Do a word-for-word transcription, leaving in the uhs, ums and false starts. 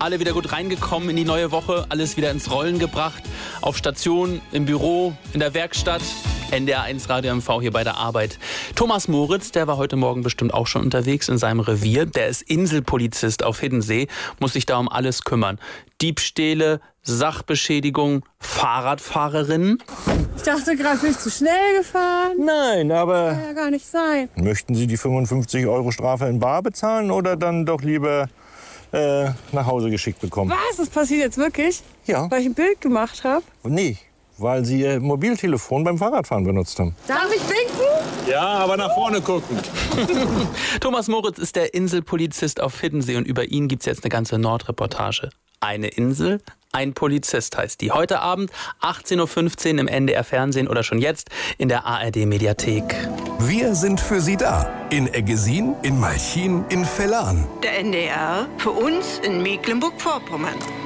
Alle wieder gut reingekommen in die neue Woche, alles wieder ins Rollen gebracht. Auf Station, im Büro, in der Werkstatt. N D R eins Radio M V hier bei der Arbeit. Thomas Moritz, der war heute Morgen bestimmt auch schon unterwegs in seinem Revier. Der ist Inselpolizist auf Hiddensee, muss sich da um alles kümmern. Diebstähle, Sachbeschädigung, Fahrradfahrerinnen. Ich dachte gerade, bin ich zu schnell gefahren. Nein, aber... Kann ja gar nicht sein. Möchten Sie die fünfundfünfzig Euro Strafe in bar bezahlen oder dann doch lieber äh, nach Hause geschickt bekommen? Was? Das passiert jetzt wirklich? Ja. Weil ich ein Bild gemacht habe? Nee, weil Sie Ihr Mobiltelefon beim Fahrradfahren benutzt haben. Darf ich winken? Ja, aber nach vorne gucken. Thomas Moritz ist der Inselpolizist auf Hiddensee und über ihn gibt's jetzt eine ganze Nordreportage. Eine Insel, ein Polizist heißt die. Heute Abend achtzehn Uhr fünfzehn im N D R Fernsehen oder schon jetzt in der A R D Mediathek. Wir sind für Sie da. In Eggesin, in Malchin, in Vellan. Der N D R, für uns in Mecklenburg-Vorpommern.